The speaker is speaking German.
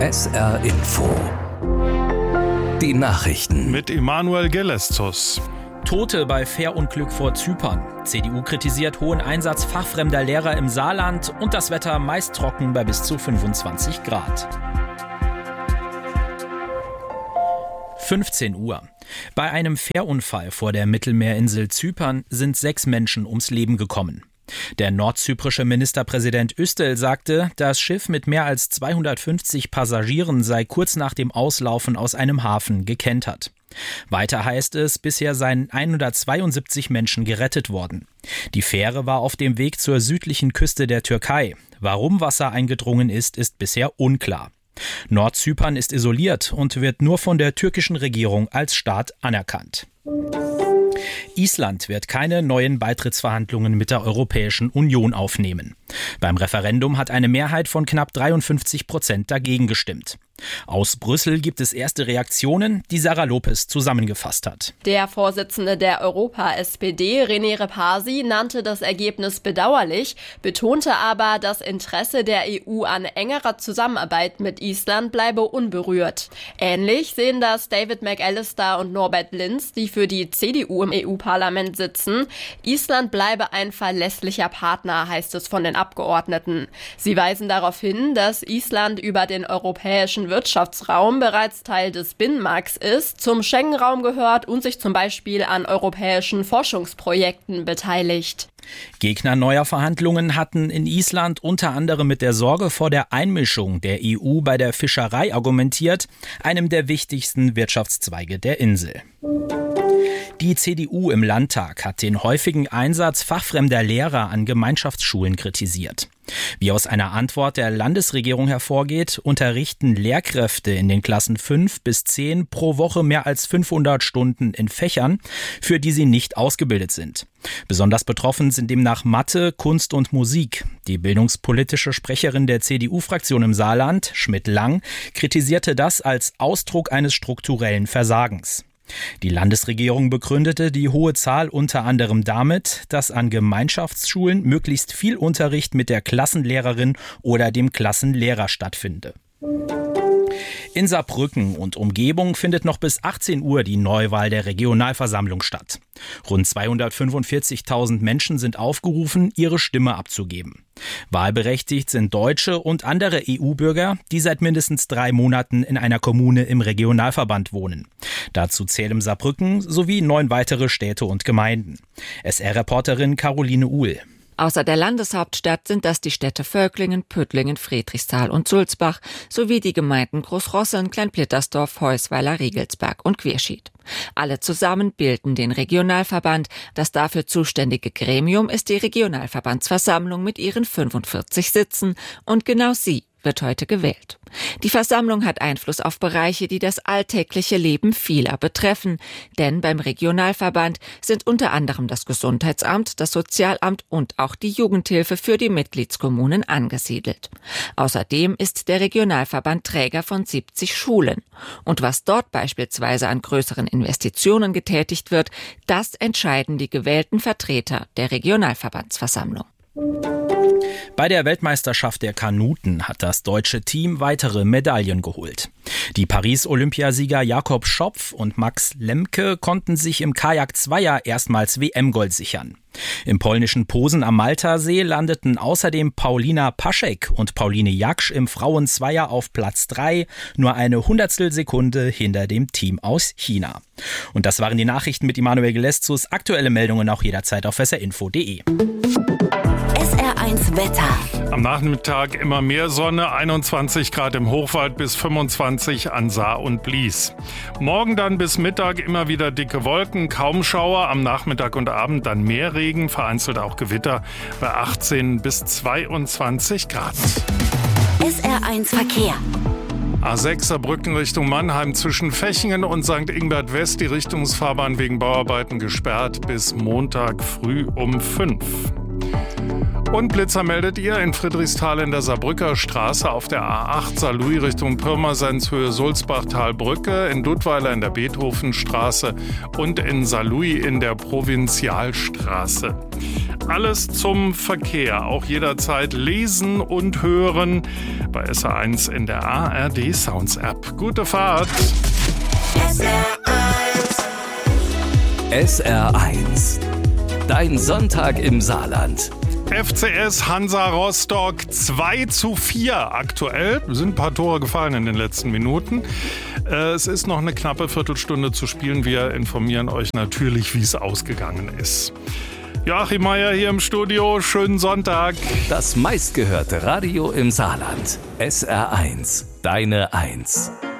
SR Info. Die Nachrichten. Mit Emanuel Gelestus. Tote bei Fährunglück vor Zypern. CDU kritisiert hohen Einsatz fachfremder Lehrer im Saarland und das Wetter meist trocken bei bis zu 25 Grad. 15 Uhr. Bei einem Fährunfall vor der Mittelmeerinsel Zypern sind 6 Menschen ums Leben gekommen. Der nordzyprische Ministerpräsident Üstel sagte, das Schiff mit mehr als 250 Passagieren sei kurz nach dem Auslaufen aus einem Hafen gekentert. Weiter heißt es, bisher seien 172 Menschen gerettet worden. Die Fähre war auf dem Weg zur südlichen Küste der Türkei. Warum Wasser eingedrungen ist bisher unklar. Nordzypern ist isoliert und wird nur von der türkischen Regierung als Staat anerkannt. Island wird keine neuen Beitrittsverhandlungen mit der Europäischen Union aufnehmen. Beim Referendum hat eine Mehrheit von knapp 53% dagegen gestimmt. Aus Brüssel gibt es erste Reaktionen, die Sarah Lopez zusammengefasst hat. Der Vorsitzende der Europa-SPD, René Repasi, nannte das Ergebnis bedauerlich, betonte aber, das Interesse der EU an engerer Zusammenarbeit mit Island bleibe unberührt. Ähnlich sehen das David McAllister und Norbert Linz, die für die CDU im EU-Parlament sitzen. Island bleibe ein verlässlicher Partner, heißt es von den Abgeordneten. Sie weisen darauf hin, dass Island über den europäischen Wirtschaftsraum bereits Teil des Binnenmarkts ist, zum Schengen-Raum gehört und sich zum Beispiel an europäischen Forschungsprojekten beteiligt. Gegner neuer Verhandlungen hatten in Island unter anderem mit der Sorge vor der Einmischung der EU bei der Fischerei argumentiert, einem der wichtigsten Wirtschaftszweige der Insel. Die CDU im Landtag hat den häufigen Einsatz fachfremder Lehrer an Gemeinschaftsschulen kritisiert. Wie aus einer Antwort der Landesregierung hervorgeht, unterrichten Lehrkräfte in den Klassen 5 bis 10 pro Woche mehr als 500 Stunden in Fächern, für die sie nicht ausgebildet sind. Besonders betroffen sind demnach Mathe, Kunst und Musik. Die bildungspolitische Sprecherin der CDU-Fraktion im Saarland, Schmidt-Lang, kritisierte das als Ausdruck eines strukturellen Versagens. Die Landesregierung begründete die hohe Zahl unter anderem damit, dass an Gemeinschaftsschulen möglichst viel Unterricht mit der Klassenlehrerin oder dem Klassenlehrer stattfinde. In Saarbrücken und Umgebung findet noch bis 18 Uhr die Neuwahl der Regionalversammlung statt. Rund 245.000 Menschen sind aufgerufen, ihre Stimme abzugeben. Wahlberechtigt sind Deutsche und andere EU-Bürger, die seit mindestens 3 Monaten in einer Kommune im Regionalverband wohnen. Dazu zählen Saarbrücken sowie 9 weitere Städte und Gemeinden. SR-Reporterin Caroline Uhl. Außer der Landeshauptstadt sind das die Städte Völklingen, Püttlingen, Friedrichsthal und Sulzbach sowie die Gemeinden Großrosseln, Kleinplittersdorf, Heusweiler, Riegelsberg und Querschied. Alle zusammen bilden den Regionalverband. Das dafür zuständige Gremium ist die Regionalverbandsversammlung mit ihren 45 Sitzen und genau sie wird heute gewählt. Die Versammlung hat Einfluss auf Bereiche, die das alltägliche Leben vieler betreffen. Denn beim Regionalverband sind unter anderem das Gesundheitsamt, das Sozialamt und auch die Jugendhilfe für die Mitgliedskommunen angesiedelt. Außerdem ist der Regionalverband Träger von 70 Schulen. Und was dort beispielsweise an größeren Investitionen getätigt wird, das entscheiden die gewählten Vertreter der Regionalverbandsversammlung. Bei der Weltmeisterschaft der Kanuten hat das deutsche Team weitere Medaillen geholt. Die Paris-Olympiasieger Jakob Schopf und Max Lemke konnten sich im Kajak-Zweier erstmals WM-Gold sichern. Im polnischen Posen am Maltasee landeten außerdem Paulina Paschek und Pauline Jaksch im Frauenzweier auf Platz 3, nur eine Hundertstelsekunde hinter dem Team aus China. Und das waren die Nachrichten mit Emanuel Gelestus. Aktuelle Meldungen auch jederzeit auf srinfo.de. SR1 Wetter. Am Nachmittag immer mehr Sonne, 21 Grad im Hochwald bis 25 an Saar und Blies. Morgen dann bis Mittag immer wieder dicke Wolken, kaum Schauer, am Nachmittag und Abend dann mehr Regen, vereinzelt auch Gewitter bei 18 bis 22 Grad. SR1 Verkehr. A6 Saarbrücken Richtung Mannheim zwischen Fechingen und St. Ingbert West die Richtungsfahrbahn wegen Bauarbeiten gesperrt bis Montag früh um 5. Und Blitzer meldet ihr in Friedrichsthal in der Saarbrücker Straße auf der A8 Saarlouis Richtung Pirmasens Höhe Sulzbach-Talbrücke, in Duttweiler in der Beethovenstraße und in Saarlouis in der Provinzialstraße. Alles zum Verkehr, auch jederzeit lesen und hören bei SR1 in der ARD Sounds App. Gute Fahrt! SR1. Dein Sonntag im Saarland. FCS Hansa Rostock 2:4 aktuell. Sind ein paar Tore gefallen in den letzten Minuten. Es ist noch eine knappe Viertelstunde zu spielen. Wir informieren euch natürlich, wie es ausgegangen ist. Joachim Meier hier im Studio. Schönen Sonntag. Das meistgehörte Radio im Saarland. SR1. Deine 1.